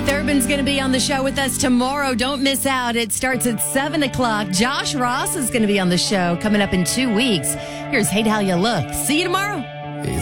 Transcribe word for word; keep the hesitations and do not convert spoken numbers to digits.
Keith Urban's going to be on the show with us tomorrow. Don't miss out. It starts at seven o'clock. Josh Ross is going to be on the show coming up in two weeks. Here's Hate How You Look. See you tomorrow.